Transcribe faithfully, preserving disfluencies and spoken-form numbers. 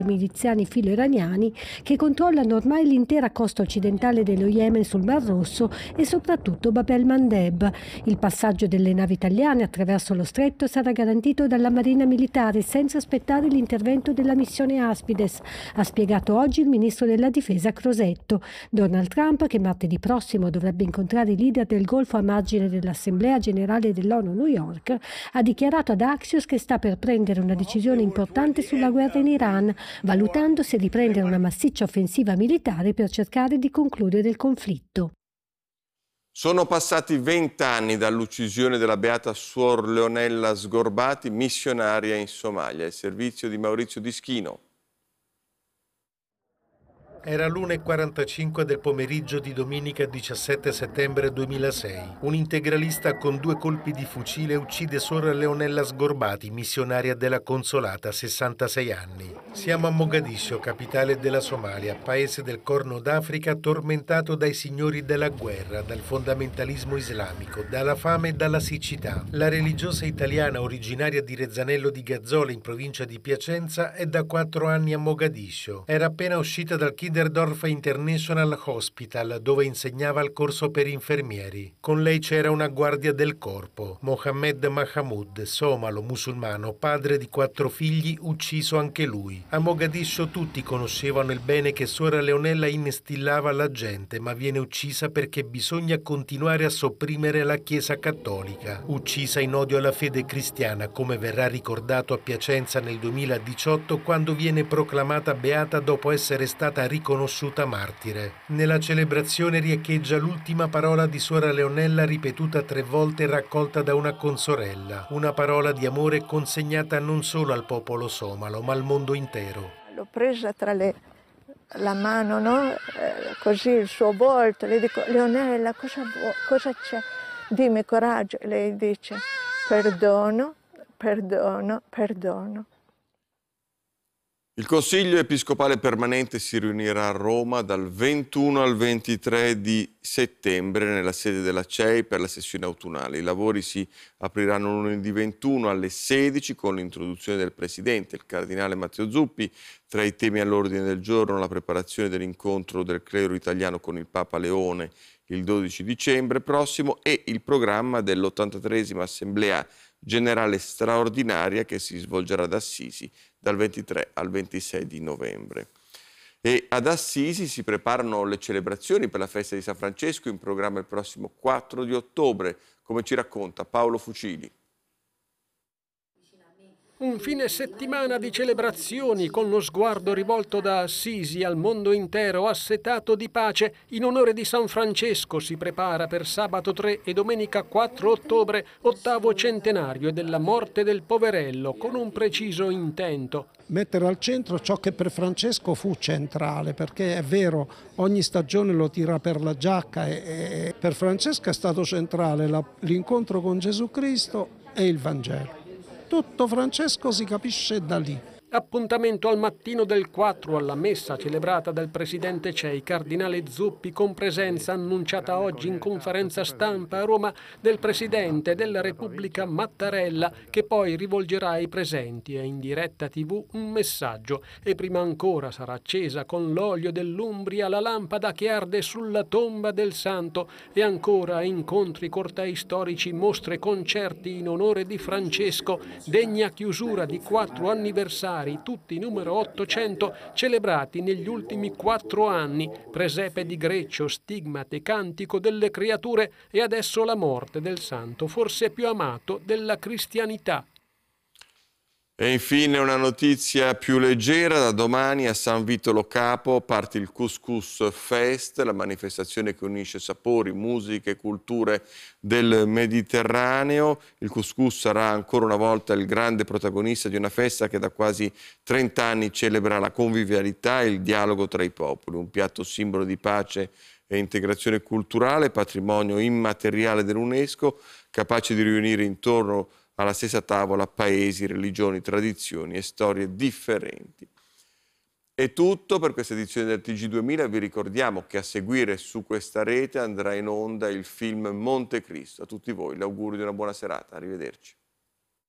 miliziani filo-iraniani che controllano ormai l'intera costa occidentale dello Yemen sul Mar Rosso e soprattutto Bab el-Mandeb. Il passaggio delle navi italiane attraverso lo stretto sarà garantito dalla Marina Militare senza aspettare l'intervento della missione Aspides, ha spiegato oggi il ministro della Difesa Crosetto. Donald Trump, che martedì prossimo dovrebbe incontrare i leader del Golfo a margine dell'Assemblea Generale dell'ONU a New York, ha dichiarato ad Axios che sta per prendere una decisione importante sulla guerra in Iran, valutando se riprendere una massiccia offensiva militare per cercare di concludere il conflitto. Sono passati vent'anni dall'uccisione della beata Suor Leonella Sgorbati, missionaria in Somalia. Il servizio di Maurizio Dischino. Era l'una e quarantacinque del pomeriggio di domenica diciassette settembre duemilasei. Un integralista con due colpi di fucile uccide Suor Leonella Sgorbati, missionaria della Consolata, sessantasei anni. Siamo a Mogadiscio, capitale della Somalia, paese del Corno d'Africa tormentato dai signori della guerra, dal fondamentalismo islamico, dalla fame e dalla siccità. La religiosa italiana originaria di Rezzanello di Gazzola, in provincia di Piacenza, è da quattro anni a Mogadiscio. Era appena uscita dal Kinderdorf International Hospital, dove insegnava al corso per infermieri. Con lei c'era una guardia del corpo, Mohammed Mahamud, somalo, musulmano, padre di quattro figli, ucciso anche lui. A Mogadiscio tutti conoscevano il bene che Suor Leonella instillava alla gente, ma viene uccisa perché bisogna continuare a sopprimere la Chiesa cattolica. Uccisa in odio alla fede cristiana, come verrà ricordato a Piacenza nel duemiladiciotto, quando viene proclamata beata dopo essere stata riconosciuta martire. Nella celebrazione riecheggia l'ultima parola di Suor Leonella ripetuta tre volte e raccolta da una consorella. Una parola di amore consegnata non solo al popolo somalo, ma al mondo intero. L'ho presa tra le, la mano, no? Eh, così il suo volto, le dico: Leonella, cosa, cosa c'è? Dimmi coraggio. E lei dice: perdono, perdono, perdono. Il Consiglio Episcopale Permanente si riunirà a Roma dal ventuno al ventitré di settembre nella sede della C E I per la sessione autunnale. I lavori si apriranno lunedì ventuno alle sedici con l'introduzione del Presidente, il Cardinale Matteo Zuppi. Tra i temi all'ordine del giorno la preparazione dell'incontro del clero italiano con il Papa Leone il dodici dicembre prossimo e il programma dell'ottantatreesima Assemblea Generale straordinaria che si svolgerà ad Assisi dal ventitré al ventisei di novembre. E ad Assisi si preparano le celebrazioni per la festa di San Francesco, in programma il prossimo quattro di ottobre, come ci racconta Paolo Fucili. Un fine settimana di celebrazioni con lo sguardo rivolto da Assisi al mondo intero assetato di pace in onore di San Francesco si prepara per sabato tre e domenica quattro ottobre, ottavo centenario della morte del poverello, con un preciso intento. Mettere al centro ciò che per Francesco fu centrale, perché è vero, ogni stagione lo tira per la giacca e, e per Francesco è stato centrale la, l'incontro con Gesù Cristo e il Vangelo. Tutto Francesco si capisce da lì. Appuntamento al mattino del quattro alla messa celebrata dal presidente C E I, Cardinale Zuppi, con presenza annunciata oggi in conferenza stampa a Roma del presidente della Repubblica Mattarella, che poi rivolgerà ai presenti e in diretta tivù un messaggio. E prima ancora sarà accesa con l'olio dell'Umbria la lampada che arde sulla tomba del santo, e ancora incontri, cortei storici, mostre, concerti in onore di Francesco, degna chiusura di quattro anniversari, tutti numero ottocento, celebrati negli ultimi quattro anni, presepe di Greccio, stigmate, cantico delle creature e adesso la morte del santo, forse più amato della cristianità. E infine una notizia più leggera: da domani a San Vito Lo Capo parte il Couscous Fest, la manifestazione che unisce sapori, musiche e culture del Mediterraneo. Il couscous sarà ancora una volta il grande protagonista di una festa che da quasi trenta anni celebra la convivialità e il dialogo tra i popoli, un piatto simbolo di pace e integrazione culturale, patrimonio immateriale dell'UNESCO, capace di riunire intorno alla stessa tavola paesi, religioni, tradizioni e storie differenti. È tutto per questa edizione del T G duemila. Vi ricordiamo che a seguire su questa rete andrà in onda il film Montecristo. A tutti voi l'augurio di una buona serata. Arrivederci.